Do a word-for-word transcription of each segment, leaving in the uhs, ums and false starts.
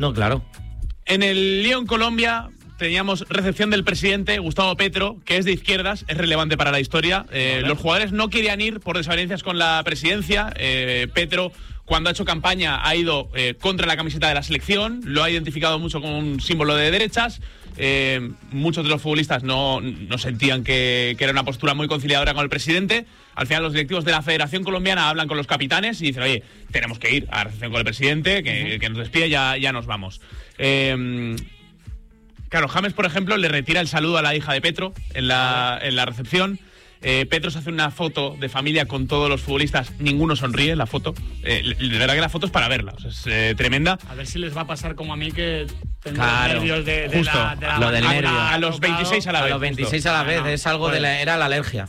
No, claro. En el lío en Colombia teníamos recepción del presidente Gustavo Petro, que es de izquierdas, es relevante para la historia. Eh, vale. Los jugadores no querían ir por desavenencias con la presidencia. Eh, Petro, cuando ha hecho campaña, ha ido eh, contra la camiseta de la selección, lo ha identificado mucho como un símbolo de derechas. Eh, muchos de los futbolistas no, no sentían que, que era una postura muy conciliadora con el presidente. Al final los directivos de la Federación Colombiana hablan con los capitanes y dicen, oye, tenemos que ir a la recepción con el presidente, que, uh-huh. que nos despide, ya, ya nos vamos. Eh, claro, James, por ejemplo, le retira el saludo a la hija de Petro en la, en la recepción. Eh, Petro se hace una foto de familia con todos los futbolistas, ninguno sonríe en la foto. Eh, de verdad que la foto es para verla, o sea, es eh, tremenda. A ver si les va a pasar como a mí, que tengo claro, nervios de, de justo, la, de la lo del nervio. A, a los veintiséis a la vez. A los veintiséis a la vez, es algo de la, era la alergia.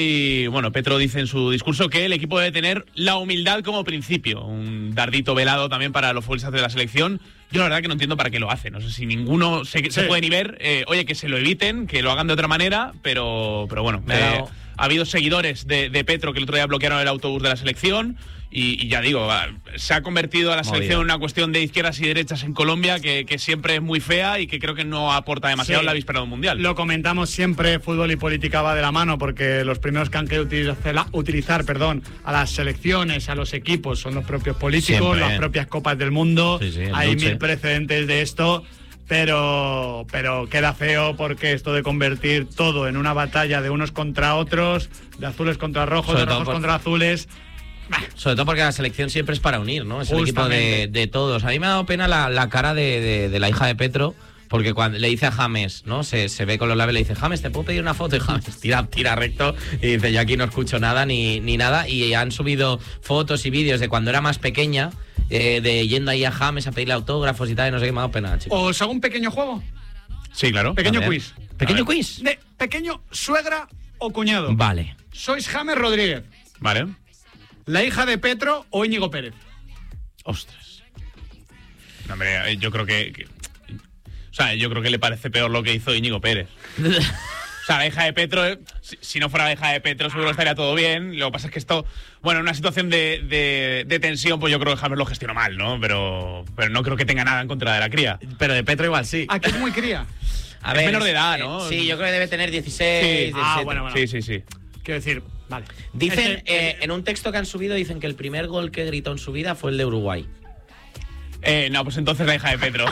Y bueno, Petro dice en su discurso que el equipo debe tener la humildad como principio, un dardito velado también para los futbolistas de la selección. Yo la verdad que no entiendo para qué lo hace, no sé si ninguno se, sí. se puede ni ver, eh, oye, que se lo eviten, que lo hagan de otra manera, pero, pero bueno, pero... Eh, ha habido seguidores de, de Petro que el otro día bloquearon el autobús de la selección y, y ya digo, se ha convertido a la selección en una cuestión de izquierdas y derechas en Colombia que, que siempre es muy fea y que creo que no aporta demasiado en sí. la víspera de un mundial. Lo comentamos siempre, fútbol y política va de la mano, porque los primeros que han querido utilizar, utilizar perdón, a las selecciones, a los equipos, son los propios políticos, siempre, las eh. propias copas del mundo. Sí, sí, hay luche. mil precedentes de esto. Pero, pero queda feo, porque esto de convertir todo en una batalla de unos contra otros, de azules contra rojos, sobre de rojos por... contra azules. Sobre todo porque la selección siempre es para unir, ¿no? Es el equipo de, de todos. A mí me ha dado pena la, la cara de, de, de la hija de Petro, porque cuando le dice a James, ¿no? Se, se ve con los labios, le dice, James, ¿te puedo pedir una foto? Y James tira, tira recto y dice, yo aquí no escucho nada ni, ni nada. Y han subido fotos y vídeos de cuando era más pequeña, eh, de yendo ahí a James a pedirle autógrafos y tal, y no sé qué, me ha dado pena, chicos. ¿Os hago un pequeño juego? Sí, claro. Pequeño quiz. ¿Pequeño quiz? De pequeño suegra o cuñado. Vale. ¿Sois James Rodríguez? Vale. ¿La hija de Petro o Íñigo Pérez? Ostras. No, hombre, yo creo que, que... O sea, yo creo que le parece peor lo que hizo Íñigo Pérez. O sea, la hija de Petro, eh, si, si no fuera la hija de Petro, seguro estaría todo bien. Lo que pasa es que esto, bueno, en una situación de, de, de tensión, pues yo creo que James lo gestionó mal, ¿no? Pero, pero no creo que tenga nada en contra de la cría. Pero de Petro igual sí. Aquí es muy cría. A es ver, menor de edad, ¿no? Eh, sí, yo creo que debe tener dieciséis, sí. diecisiete. Ah, bueno, bueno. Sí, sí, sí. Quiero decir, vale. Dicen, este, eh, en un texto que han subido, dicen que el primer gol que gritó en su vida fue el de Uruguay. Eh, no, pues entonces la hija de Petro.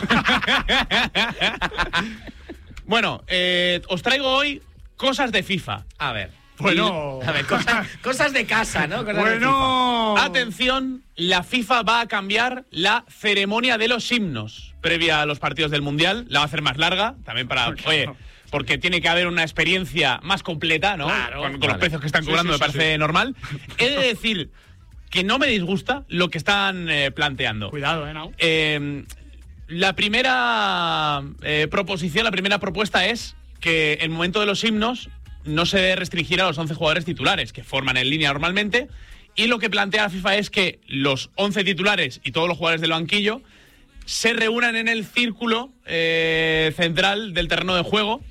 Bueno, eh, os traigo hoy cosas de FIFA. A ver. Bueno. A ver, cosas, cosas de casa, ¿no? Cosas bueno. de FIFA. Atención, la FIFA va a cambiar la ceremonia de los himnos previa a los partidos del Mundial. La va a hacer más larga, también para... Okay. Oye, porque tiene que haber una experiencia más completa, ¿no? Claro. Con, con Vale. los precios que están cobrando, sí, sí, me parece sí, sí. normal. He de decir que no me disgusta lo que están eh, planteando. Cuidado, ¿eh, no? Eh, la primera eh, proposición, la primera propuesta es que el momento de los himnos no se debe restringir a los once jugadores titulares que forman en línea normalmente, y lo que plantea la FIFA es que los once titulares y todos los jugadores del banquillo se reúnan en el círculo eh, central del terreno de juego,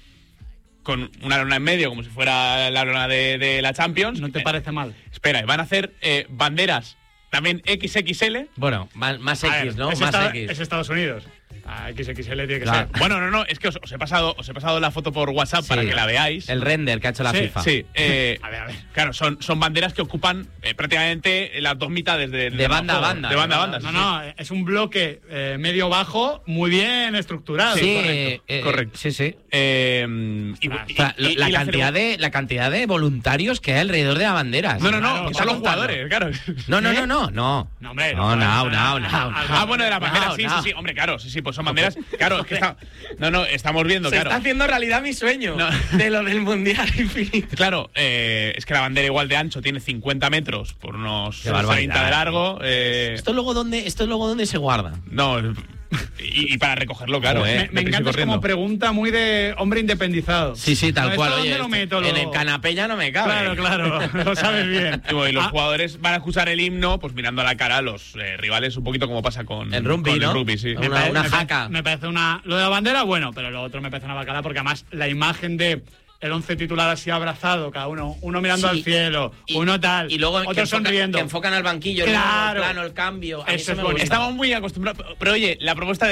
con una lona en medio, como si fuera la lona de, de la Champions. ¿No te eh, parece mal? Espera, van a hacer eh, banderas también equis equis ele. Bueno, más, más X, ver, ¿no? Es más esta, X. Es Estados Unidos. Ah, equis equis ele tiene que claro. ser. Bueno, no, no, es que os, os he pasado os he pasado la foto por WhatsApp, sí, para que la veáis. El render que ha hecho la sí, FIFA. Sí, eh, a ver, a ver. Claro, son, son banderas que ocupan eh, prácticamente las dos mitades de, de, de banda a banda. De banda a banda. No, sí, no, sí. es un bloque eh, medio bajo, muy bien estructurado. Sí, correcto. Eh, correcto. Sí, sí. Eh, y, o sea, y, y, la, y cantidad la de, la cantidad de voluntarios que hay alrededor de las banderas. No, no, no, claro, que son los jugadores, claro. No, no, no, no, no. No, hombre, no, no, no, no. Ah, bueno, de la bandera, no, sí, no. sí, sí, hombre, claro, sí, sí, pues son banderas. Claro, es que está, no, no, estamos viendo, Se claro. está haciendo realidad mi sueño no. de lo del Mundial Infinito. Claro, eh, es que la bandera igual de ancho tiene cincuenta metros por unos treinta de largo. Eh. ¿Esto luego dónde, esto luego dónde se guarda? No, y, y para recogerlo, claro. Me, eh, me encanta, es como pregunta muy de hombre independizado. Sí, sí, tal ¿No? cual. ¿Dónde Oye, lo meto, en lo... el canapé ya no me cabe. Claro, claro, lo sabes bien. Y los ah. jugadores van a escuchar el himno, pues mirando a la cara a los eh, rivales, un poquito como pasa con, en rugby, con ¿no? el rugby, sí. Una, parece, una me jaca. Parece, me parece una... Lo de la bandera, bueno, pero lo otro me parece una bacala, porque además la imagen de el once titular así abrazado, cada uno, uno mirando sí. al cielo, y, uno tal, y luego otro que enfoca, sonriendo. Que enfocan al banquillo, claro. el plano, el cambio. A Eso mí es me Estamos muy acostumbrados, pero oye, la propuesta de